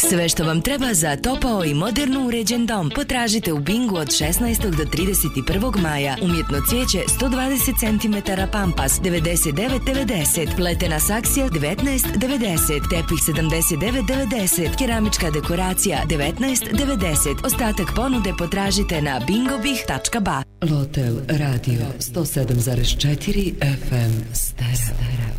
Sve što vam treba za topao i moderno uređen dom potražite u Bingu od 16. do 31. maja. Umjetno cvijeće 120 cm pampas 99,90, pletena saksija 19,90, tepih 79,90, keramička dekoracija 19,90. Ostatak ponude potražite na bingobih.ba. Lotel Radio 107,4 FM Stereo.